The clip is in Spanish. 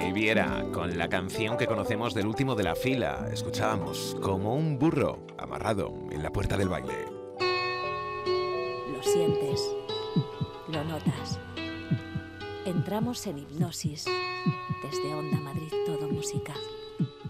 y Viera, con la canción que conocemos del último de la fila. Escuchábamos como un burro amarrado en la puerta del baile. Lo sientes, lo notas. Entramos en hipnosis. Desde Onda Madrid Todo Música.